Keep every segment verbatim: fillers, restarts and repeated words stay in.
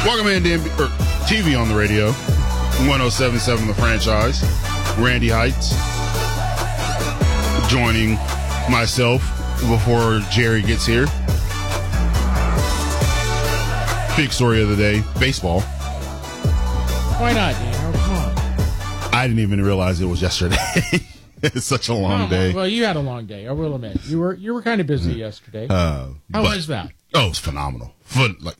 Welcome in to or T V on the radio. one oh seven point seven The Franchise. Randy Heights. Joining myself before Jerry gets here. Big story of the day, baseball. Why not, Daniel? Come on. I didn't even realize it was yesterday. It's such a long Oh, day. Well, you had a long day, I will admit. You were you were kind of busy yesterday. Uh, How but- was that? Oh, it's phenomenal. Fun, like,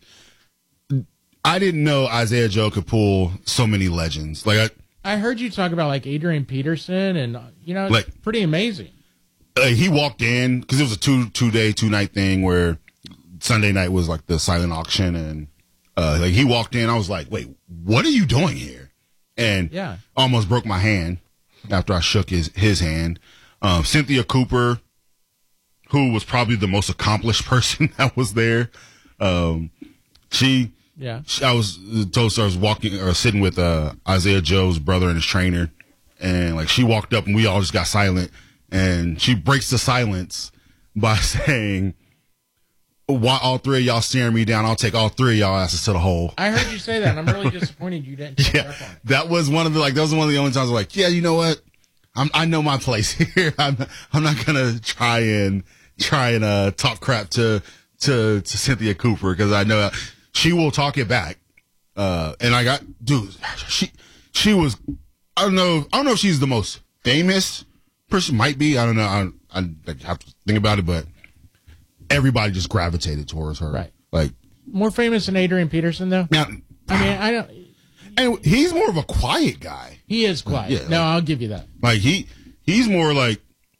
I didn't know Isaiah Joe could pull so many legends. Like, I, I heard you talk about like Adrian Peterson, and uh, you know, it's Like- pretty amazing. uh, he walked in because it was a two two day two night thing where Sunday night was like the silent auction, and uh, like he walked in, I was like, "Wait, what are you doing here?" And Yeah. almost broke my hand after I shook his his hand. Um, Cynthia Cooper, who was probably the most accomplished person that was there, um, she. Yeah. I was told I was walking or sitting with uh, Isaiah Joe's brother and his trainer, and like she walked up and we all just got silent, and she breaks the silence by saying, "Why all three of y'all staring me down? I'll take all three of y'all asses to the hole." I heard you say that, and I'm really disappointed you didn't take Yeah, up on it. that was one of the like that was one of the only times I was like, yeah, you know what? I'm I know my place here. I'm I'm not gonna try and try and uh, talk crap to to to Cynthia Cooper because I know she will talk it back. Uh, and I got dude, she she was I don't know I don't know if she's the most famous person, might be, I don't know. I I, I have to think about it, but everybody just gravitated towards her. Right. Like More famous than Adrian Peterson, though. now, I mean, I don't. and he's more of a quiet guy. He is quiet. Yeah, no, like- I'll give you that. Like he, he's more like,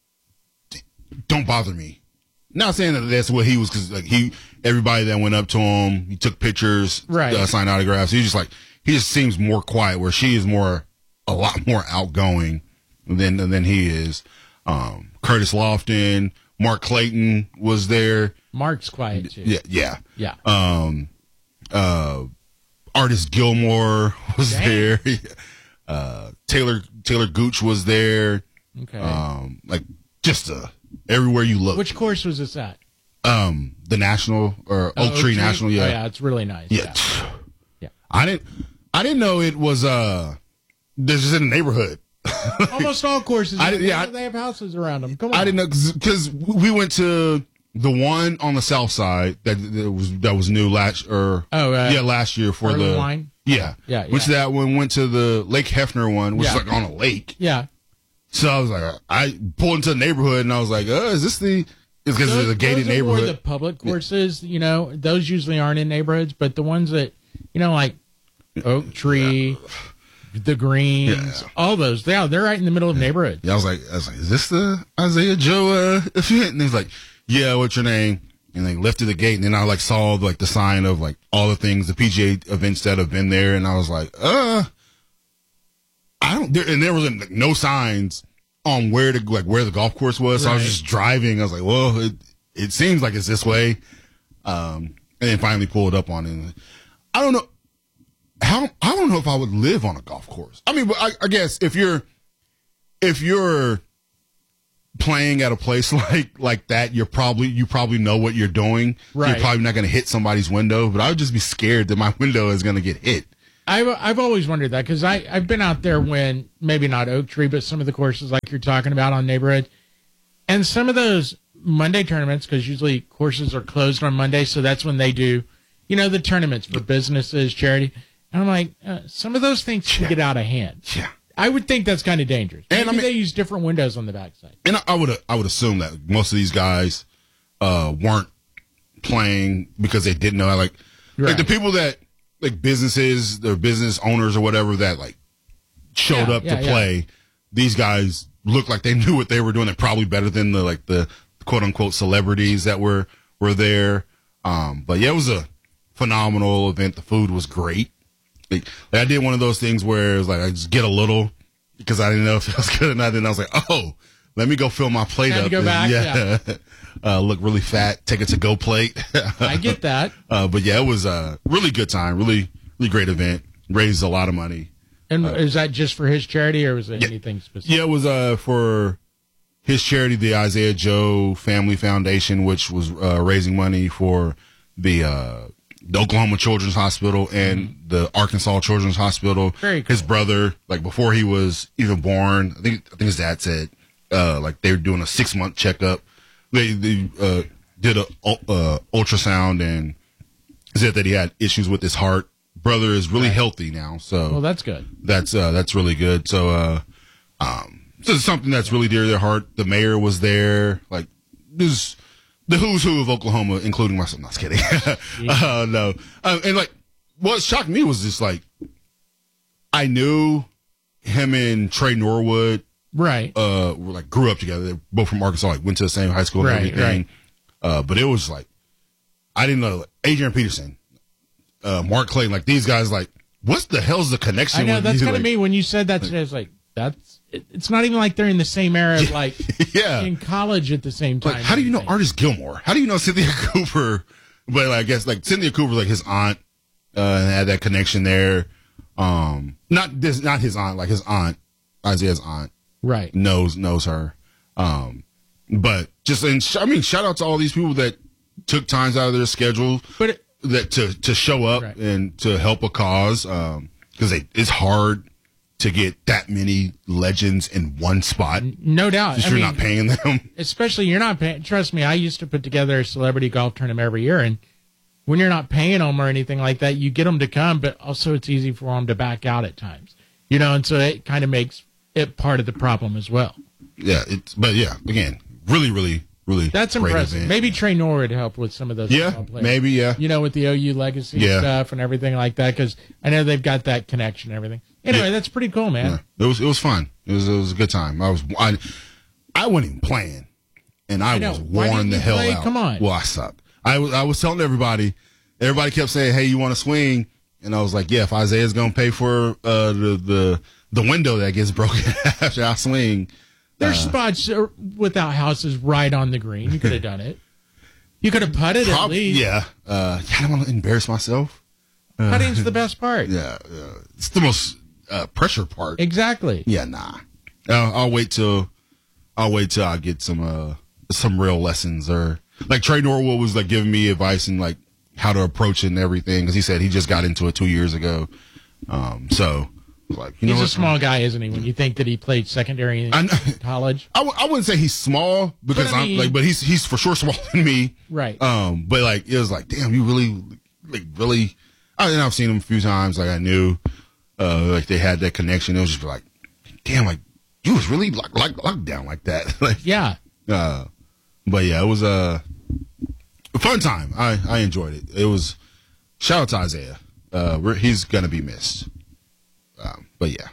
don't bother me. Not saying that that's what he was, because like he, everybody that went up to him, he took pictures, Right. uh, signed autographs. He's just like, he just seems more quiet. Where she is more, a lot more outgoing than than he is. Um, Curtis Lofton, Mark Clayton was there. Mark's quiet too. Yeah, yeah. Yeah. Um, uh, Artist Gilmore was Dang. there. uh, Taylor Taylor Gooch was there. Okay. Um, like just uh, everywhere you look. Which course was this at? um, the National or Oh, Oak Tree National? Yeah. Oh, yeah, it's really nice. yeah. Yeah. Yeah. I didn't. I didn't know it was. Uh, this is in the neighborhood. Almost all courses. I didn't- yeah, I- they have houses around them. Come on. I didn't know because we went to the one on the south side that, that was that was new last or Oh, uh, yeah last year for Early the Wine? yeah Yeah, Went to yeah. that one. Went to the Lake Hefner one, which Yeah. is like on a lake. Yeah. So I was like, I pulled into the neighborhood and I was like, uh, is this the? It's because it's a gated those are more neighborhood. the public courses, you know, those usually aren't in neighborhoods, but the ones that, you know, like Oak Tree, the Greens, Yeah. all those, yeah, they're right in the middle of neighborhoods. Yeah, I was like, I was like, is this the Isaiah Joe uh, event? And he's like, yeah, what's your name? And they lifted the gate, and then I like saw like the sign of like all the things, the P G A events that have been there, and I was like, uh, I don't. There, and there was like, no signs on where to like where the golf course was. So I was Right. just driving. I was like, well, it it seems like it's this way. Um, and then finally pulled up on it. And I don't know how. I don't know if I would live on a golf course. I mean, but I, I guess if you're if you're playing at a place like like that, you're probably you probably know what you're doing. Right. You're probably not going to hit somebody's window, but I would just be scared that my window is going to get hit. I've, I've always wondered that because I've been out there when maybe not Oak Tree, but some of the courses like you're talking about on neighborhood. And some of those Monday tournaments, because usually courses are closed on Monday, so that's when they do, you know, the tournaments for businesses, charity. And I'm like, uh, some of those things can Yeah. get out of hand. Yeah. I would think that's kind of dangerous. And Maybe I mean- they use different windows on the backside. And I, I would I would assume that most of these guys uh, weren't playing because they didn't know. Like like Right. the people that like businesses, their business owners or whatever that like showed Yeah, up yeah, to yeah. play. These guys looked like they knew what they were doing. They're probably better than the like the quote unquote celebrities that were were there. Um, but yeah, it was a phenomenal event. The food was great. Like, like I did one of those things where it was like I just get a little because I didn't know if it was good or not. Then I was like, oh, let me go fill my plate Had to up. go and, back, yeah, uh, look really fat. Take it to go plate. I get that. uh, but yeah, it was a really good time. Really, really great event. Raised a lot of money. And is that just for his charity or was it yeah. anything specific? Yeah, it was uh, for his charity, the Isaiah Joe Family Foundation, which was uh, raising money for the uh, the Oklahoma Children's Hospital and mm-hmm. the Arkansas Children's Hospital. Very cool. His brother, like before he was even born, I think I think his dad said, uh, like they were doing a six month checkup. They, they uh, did a uh, ultrasound and said that he had issues with his heart. Brother is really right. healthy now, so well, that's good. That's uh, that's really good. So, uh, um, this is something that's really dear to their heart. The mayor was there, like this. The who's who of Oklahoma, including myself. No, I was kidding. uh, no. Uh, and, like, what shocked me was just, like, I knew him and Trey Norwood. Right. Uh, were, like, grew up together. They were both from Arkansas, like, went to the same high school and right, everything. Right. Uh, but it was, like, I didn't know. Like, Adrian Peterson, uh, Mark Clayton, like, these guys, like, what the hell's the connection? I know, with that's kind of like, me. When you said that today, I was like, that's, it, it's not even like they're in the same era, of like, yeah. in college at the same time. Like, how do you know Artis Gilmore? How do you know Cynthia Cooper? But like, I guess, like, Cynthia Cooper, like, his aunt, uh, and had that connection there. Um, not this, not his aunt, like, his aunt, Isaiah's aunt. Right. Knows, knows her. Um, but just, and sh- I mean, shout out to all these people that took times out of their schedule. But it, that to, to show up right. and to help a cause. Um, cause they, it's hard to get that many legends in one spot. No doubt. Because you're mean, not paying them. Especially you're not paying. Trust me, I used to put together a celebrity golf tournament every year. And when you're not paying them or anything like that, you get them to come, but also it's easy for them to back out at times. You know, and so it kind of makes it part of the problem as well. Yeah. It's, but yeah, again, really, really, really That's great impressive. event. Maybe Trey Norwood helped with some of those. Yeah, maybe, yeah. You know, with the O U legacy yeah. stuff and everything like that, because I know they've got that connection and everything. Anyway, yeah. that's pretty cool, man. Yeah. It was it was fun. It was it was a good time. I was I, I wasn't even playing, and I, I was worn the hell play? out. Come on. Well, I suck. I was I was telling everybody. Everybody kept saying, "Hey, you want to swing?" And I was like, "Yeah, if Isaiah's gonna pay for uh, the the the window that gets broken after I swing." There's uh, spots without houses right on the green. You could have done it. You could have putted prob- at least. Yeah. Uh, I don't want to embarrass myself. Uh, Putting's the best part. Yeah, yeah. It's the most uh, pressure part. Exactly. Yeah, nah. Uh, I'll wait till I'll wait till I get some uh some real lessons, or like Trey Norwood was like giving me advice and like how to approach it and everything, because he said he just got into it two years ago. Um, so like you he's know a what? small guy, isn't he? When you think that he played secondary in college, I, w- I wouldn't say he's small because but I mean, I'm like, but he's he's for sure smaller than me, right? Um, but like it was like, damn, you really like really. I and I've seen him a few times. Like I knew, uh, like they had that connection. It was just like, damn, like you was really like like locked down like that. like yeah. Uh, but yeah, it was a, a fun time. I I enjoyed it. It was shout out to Isaiah. Uh, we're, he's gonna be missed. Um, but yeah.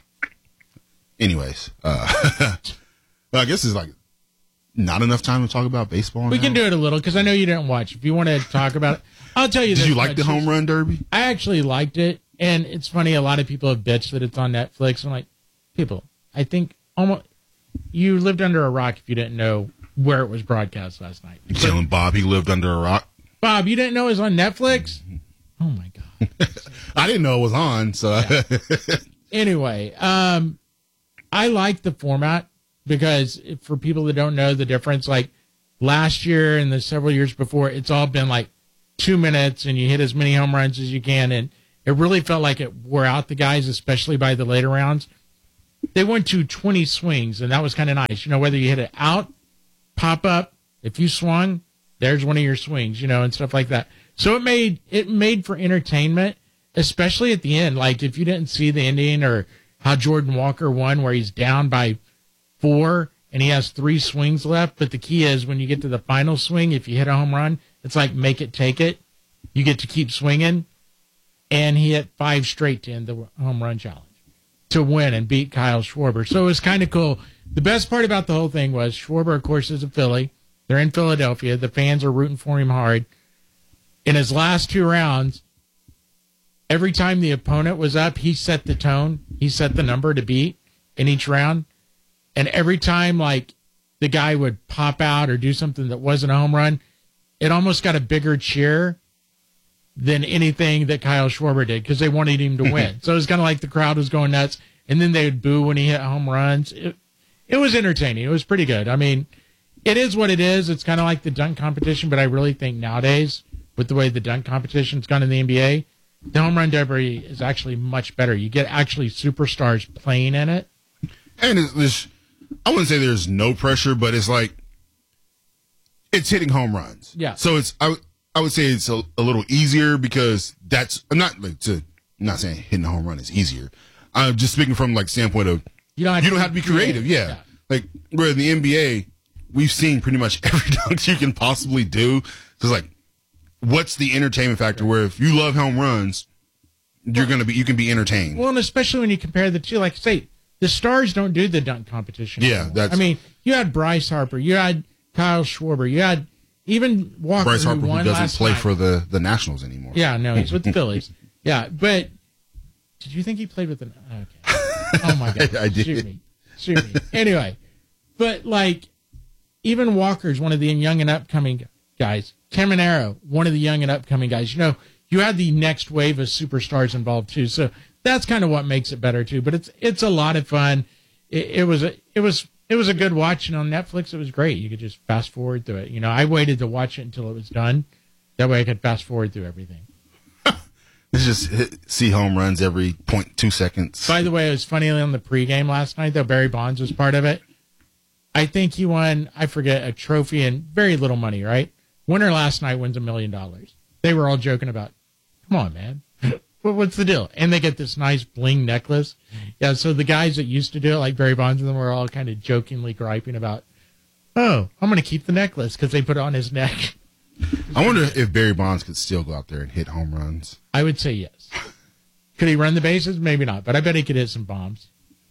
Anyways, uh, well, I guess it's like not enough time to talk about baseball. We now. can do it a little because I know you didn't watch. If you want to talk about it, I'll tell you. Did this you like much. the home run derby? I actually liked it, and it's funny. A lot of people have bitched that it's on Netflix. I'm like, people, I think almost you lived under a rock if you didn't know where it was broadcast last night. You telling Bob he lived under a rock? Bob, you didn't know it was on Netflix? Mm-hmm. Oh my god! I didn't know it was on. So yeah. Anyway, um, I like the format because for people that don't know the difference, like last year and the several years before, it's all been like two minutes and you hit as many home runs as you can. And it really felt like it wore out the guys, especially by the later rounds. They went to twenty swings, and that was kind of nice. You know, whether you hit it out, pop up, if you swung, there's one of your swings, you know, and stuff like that. So it made it made for entertainment, especially at the end. Like if you didn't see the ending or how Jordan Walker won, where he's down by four and he has three swings left. But the key is when you get to the final swing, if you hit a home run, it's like make it, take it. You get to keep swinging. And he hit five straight to end the home run challenge to win and beat Kyle Schwarber. So it was kind of cool. The best part about the whole thing was Schwarber, of course, is a Philly. They're in Philadelphia. The fans are rooting for him hard. In his last two rounds, every time the opponent was up, he set the tone. He set the number to beat in each round. And every time, like, the guy would pop out or do something that wasn't a home run, it almost got a bigger cheer than anything that Kyle Schwarber did because they wanted him to win. So it was kind of like the crowd was going nuts, and then they would boo when he hit home runs. It, it was entertaining. It was pretty good. I mean, it is what it is. It's kind of like the dunk competition, but I really think nowadays, with the way the dunk competition's gone in the N B A, the home run derby is actually much better. You get actually superstars playing in it. And it's, it's, I wouldn't say there's no pressure, but it's like it's hitting home runs. Yeah. So it's I, I would say it's a, a little easier because that's I'm not like to I'm not saying hitting a home run is easier. I'm just speaking from like standpoint of you don't have, you to, don't have to be creative. Yeah. yeah. Like where in the N B A, we've seen pretty much every dunk you can possibly do. So it's like, what's the entertainment factor? Where if you love home runs, you're gonna be you can be entertained. Well, and especially when you compare the two, like say the stars don't do the dunk competition. Yeah, anymore. that's. I mean, you had Bryce Harper, you had Kyle Schwarber, you had even Walker. Bryce Harper, who, won who doesn't last play night. for the the Nationals anymore. Yeah, no, he's with the Phillies. Yeah, but did you think he played with the? Okay. Oh my God! I did. Shoot me, shoot me. Anyway, but like, even Walker's one of the young and upcoming guys. Caminero, one of the young and upcoming guys. You know, you had the next wave of superstars involved too. So that's kind of what makes it better too. But it's it's a lot of fun. It, it was a it was it was a good watch, and on Netflix it was great. You could just fast forward through it. You know, I waited to watch it until it was done. That way I could fast forward through everything. It's just hit, see home runs every point two seconds. By the way, it was funny on the pregame last night, though. Barry Bonds was part of it. I think he won, I forget, a trophy and very little money, right? Winner last night wins a million dollars. They were all joking about, come on, man. What's the deal? And they get this nice bling necklace. Yeah, so the guys that used to do it, like Barry Bonds and them, were all kind of jokingly griping about, oh, I'm going to keep the necklace because they put it on his neck. I wonder if Barry Bonds could still go out there and hit home runs. I would say yes. Could he run the bases? Maybe not, but I bet he could hit some bombs.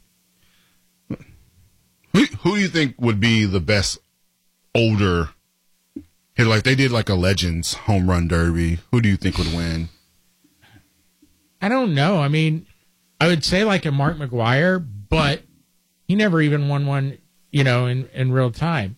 Who, who do you think would be the best older hitter? Like they did like a Legends home run derby. Who do you think would win? I don't know. I mean, I would say like a Mark McGwire, but he never even won one, you know, in, in real time.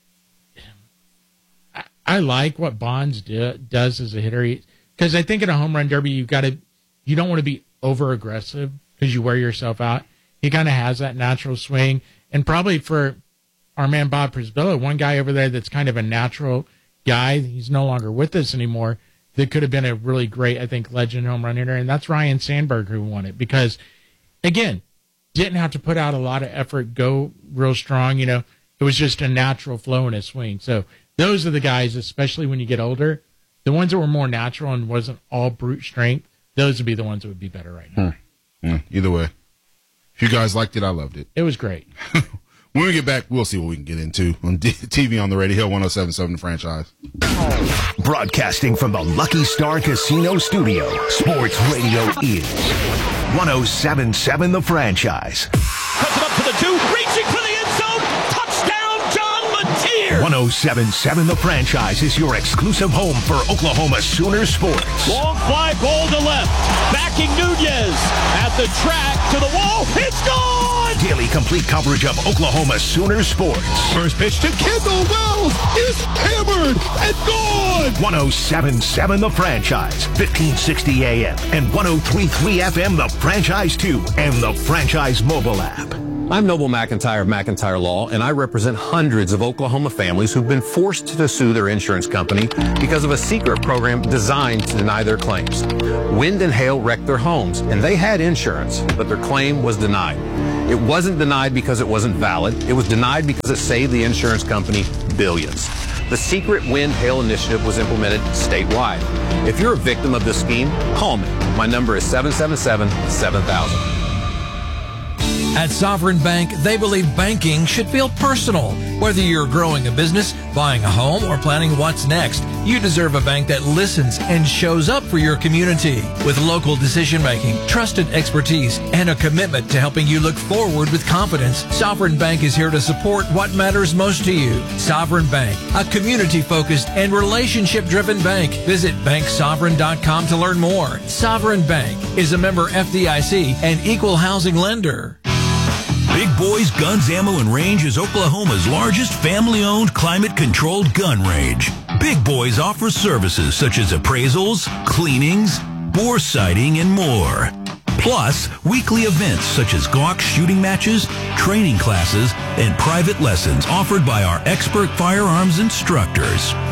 I, I like what Bonds do, does as a hitter because I think in a home run derby, you've got to, you don't want to be over aggressive because you wear yourself out. He kind of has that natural swing. And probably for our man Bob Prisbilla, one guy over there that's kind of a natural guy, he's no longer with us anymore, that could have been a really great, I think, legend home run hitter, and that's Ryan Sandberg who won it. Because, again, didn't have to put out a lot of effort, go real strong, you know. It was just a natural flow in his swing. So those are the guys, especially when you get older, the ones that were more natural and wasn't all brute strength, those would be the ones that would be better right now. Hmm. Yeah, either way. If you guys liked it, I loved it. It was great. When we get back, we'll see what we can get into on D- T V on the radio, one oh seven point seven The Franchise. Broadcasting from the Lucky Star Casino Studio, Sports Radio is one oh seven point seven The Franchise. Cuts it up to the two, reaching for the end zone. Touchdown, John Mateer. one oh seven point seven The Franchise is your exclusive home for Oklahoma Sooner sports. Long fly ball to left. Backing Nunez at the track to the wall. It's gone. Daily complete coverage of Oklahoma Sooner sports. First pitch to Kendall Wells is hammered and gone. one oh seven point seven The Franchise, fifteen sixty A M and one oh three point three F M The Franchise two and the Franchise mobile app. I'm Noble McIntyre of McIntyre Law, and I represent hundreds of Oklahoma families who've been forced to sue their insurance company because of a secret program designed to deny their claims. Wind and hail wrecked their homes, and they had insurance, but their claim was denied. It wasn't denied because it wasn't valid. It was denied because it saved the insurance company billions. The Secret Wind Hail Initiative was implemented statewide. If you're a victim of this scheme, call me. My number is seven seven seven, seven thousand. At Sovereign Bank, they believe banking should feel personal. Whether you're growing a business, buying a home, or planning what's next, you deserve a bank that listens and shows up for your community. With local decision-making, trusted expertise, and a commitment to helping you look forward with confidence, Sovereign Bank is here to support what matters most to you. Sovereign Bank, a community-focused and relationship-driven bank. Visit bank sovereign dot com to learn more. Sovereign Bank is a member F D I C and equal housing lender. Big Boys Guns, Ammo, and Range is Oklahoma's largest family-owned, climate-controlled gun range. Big Boys offers services such as appraisals, cleanings, bore sighting, and more. Plus, weekly events such as Glock shooting matches, training classes, and private lessons offered by our expert firearms instructors.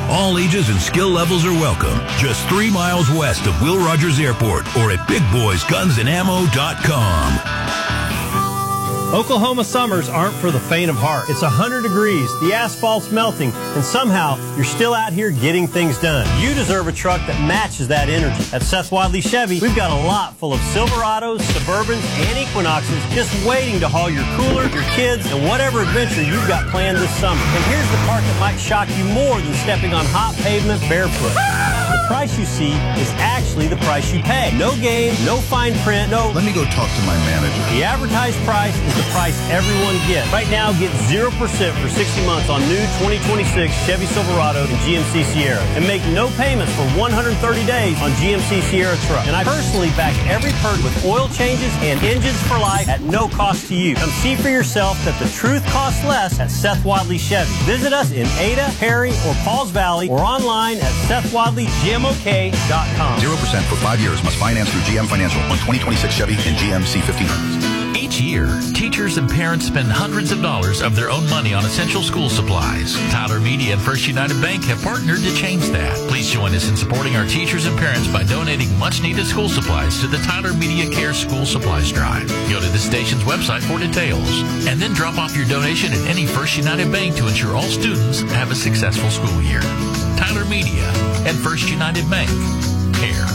All ages and skill levels are welcome. Just three miles west of Will Rogers Airport or at big boys guns and ammo dot com. Oklahoma summers aren't for the faint of heart. It's one hundred degrees, the asphalt's melting, and somehow you're still out here getting things done. You deserve a truck that matches that energy. At Seth Wadley Chevy, we've got a lot full of Silverados, Suburbans, and Equinoxes just waiting to haul your cooler, your kids, and whatever adventure you've got planned this summer. And here's the part that might shock you more than stepping on hot pavement barefoot. The price you see is actually the price you pay. No game, no fine print, no... Let me go talk to my manager. The advertised price is the price everyone gets. Right now, get zero percent for sixty months on new twenty twenty-six Chevy Silverado and G M C Sierra. And make no payments for one hundred thirty days on G M C Sierra truck. And I personally back every perk with oil changes and engines for life at no cost to you. Come see for yourself that the truth costs less at Seth Wadley Chevy. Visit us in Ada, Perry, or Pauls Valley or online at Seth Wadley G M O K dot com. zero percent for five years must finance through G M Financial on twenty twenty-six Chevy and G M C fifteen hundreds. Each year, teachers and parents spend hundreds of dollars of their own money on essential school supplies. Tyler Media and First United Bank have partnered to change that. Please join us in supporting our teachers and parents by donating much-needed school supplies to the Tyler Media Care School Supplies Drive. Go to the station's website for details, and then drop off your donation at any First United Bank to ensure all students have a successful school year. Tyler Media and First United Bank. Care.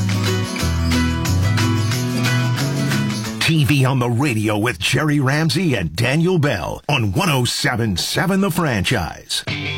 T V on the radio with Jerry Ramsey and Daniel Bell on one oh seven point seven The Franchise.